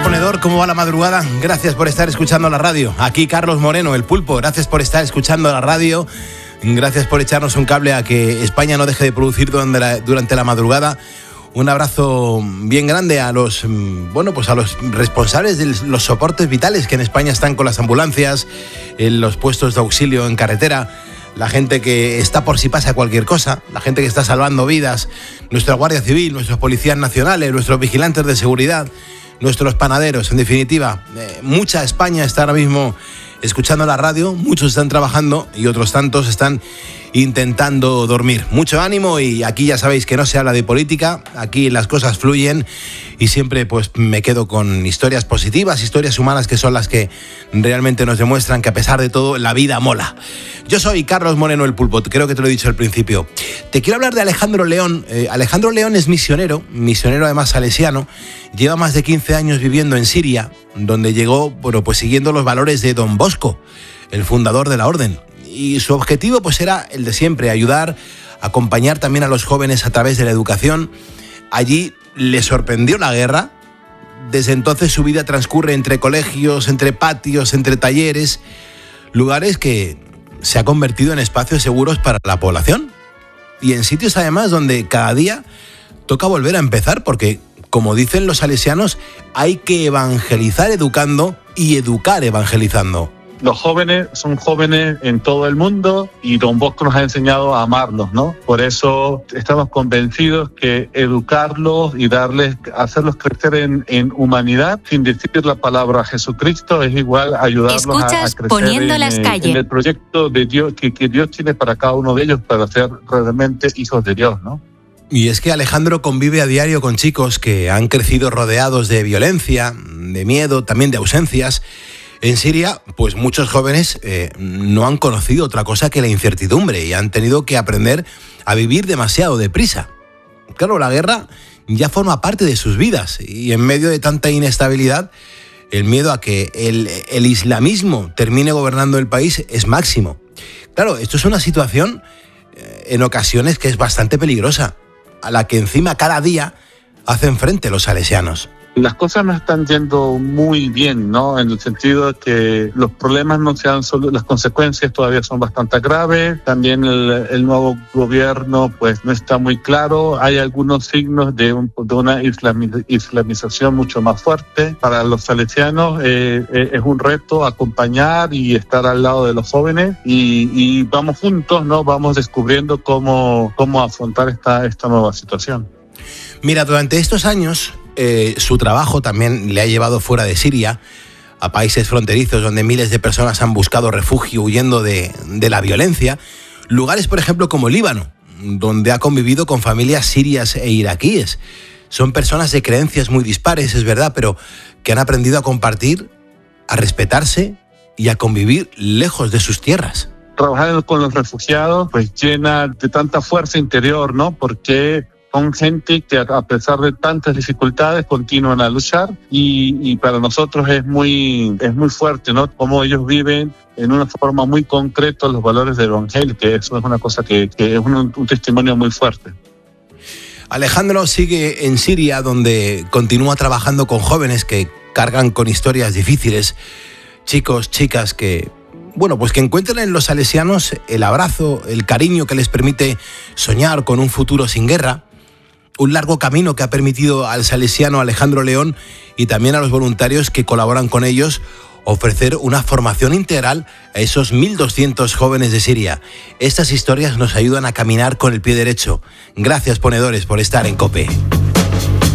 tal, ponedor? ¿Cómo va la madrugada? Gracias por estar escuchando la radio. Aquí Carlos Moreno, el Pulpo. Gracias por estar escuchando la radio. Gracias por echarnos un cable a que España no deje de producir durante la madrugada. Un abrazo bien grande a los responsables de los soportes vitales que en España están con las ambulancias, en los puestos de auxilio en carretera, la gente que está por si pasa cualquier cosa, la gente que está salvando vidas, nuestra Guardia Civil, nuestros policías nacionales, nuestros vigilantes de seguridad, nuestros panaderos. En definitiva, mucha España está ahora mismo escuchando la radio, muchos están trabajando y otros tantos están intentando dormir. Mucho ánimo, y aquí ya sabéis que no se habla de política, aquí las cosas fluyen y siempre pues me quedo con historias positivas, historias humanas, que son las que realmente nos demuestran que a pesar de todo la vida mola. Yo soy Carlos Moreno, el Pulpo, creo que te lo he dicho al principio. Te quiero hablar de Alejandro León. Alejandro León es misionero además salesiano, lleva más de 15 años viviendo en Siria, donde llegó pues siguiendo los valores de Don Bosco, el fundador de la orden. Y su objetivo pues era el de siempre, ayudar, acompañar también a los jóvenes a través de la educación. Allí le sorprendió la guerra. Desde entonces su vida transcurre entre colegios, entre patios, entre talleres, lugares que se ha convertido en espacios seguros para la población. Y en sitios además donde cada día toca volver a empezar, porque, como dicen los salesianos, hay que evangelizar educando y educar evangelizando. Los jóvenes son jóvenes en todo el mundo y Don Bosco nos ha enseñado a amarlos, ¿no? Por eso estamos convencidos que educarlos y hacerlos crecer en humanidad, sin decir la palabra Jesucristo, es igual ayudarlos a crecer Poniendo las calles. En el proyecto de Dios que Dios tiene para cada uno de ellos, para ser realmente hijos de Dios, ¿no? Y es que Alejandro convive a diario con chicos que han crecido rodeados de violencia, de miedo, también de ausencias. En Siria, pues muchos jóvenes no han conocido otra cosa que la incertidumbre y han tenido que aprender a vivir demasiado deprisa. Claro, la guerra ya forma parte de sus vidas y en medio de tanta inestabilidad, el miedo a que el islamismo termine gobernando el país es máximo. Claro, esto es una situación en ocasiones que es bastante peligrosa, a la que encima cada día hacen frente los salesianos. Las cosas no están yendo muy bien, ¿no? En el sentido de que los problemas no se han solo, las consecuencias todavía son bastante graves. También el nuevo gobierno, pues, no está muy claro. Hay algunos signos de una islamización mucho más fuerte. Para los salesianos es un reto acompañar y estar al lado de los jóvenes y vamos juntos, ¿no? Vamos descubriendo cómo afrontar esta nueva situación. Mira, durante estos años su trabajo también le ha llevado fuera de Siria, a países fronterizos donde miles de personas han buscado refugio huyendo de la violencia. Lugares, por ejemplo, como Líbano, donde ha convivido con familias sirias e iraquíes. Son personas de creencias muy dispares, es verdad, pero que han aprendido a compartir, a respetarse y a convivir lejos de sus tierras. Trabajar con los refugiados pues llena de tanta fuerza interior, ¿no? Porque son gente que a pesar de tantas dificultades continúan a luchar y para nosotros es muy fuerte, ¿no? Cómo ellos viven en una forma muy concreta los valores del Evangelio, que eso es una cosa que es un testimonio muy fuerte. Alejandro sigue en Siria, donde continúa trabajando con jóvenes que cargan con historias difíciles, chicos, chicas que encuentran en los salesianos el abrazo, el cariño que les permite soñar con un futuro sin guerra. Un largo camino que ha permitido al salesiano Alejandro León y también a los voluntarios que colaboran con ellos ofrecer una formación integral a esos 1.200 jóvenes de Siria. Estas historias nos ayudan a caminar con el pie derecho. Gracias, ponedores, por estar en COPE.